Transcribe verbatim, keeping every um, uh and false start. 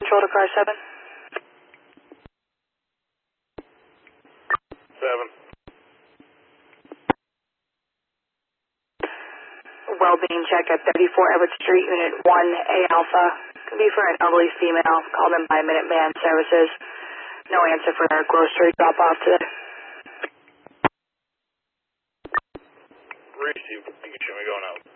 Control to car seven. Seven. Well-being check at thirty-four Everett Street, Unit one A Alpha. Could be for an elderly female. Called in by Minuteman Services. No answer for our grocery drop-off today. Receive. You can show me going out.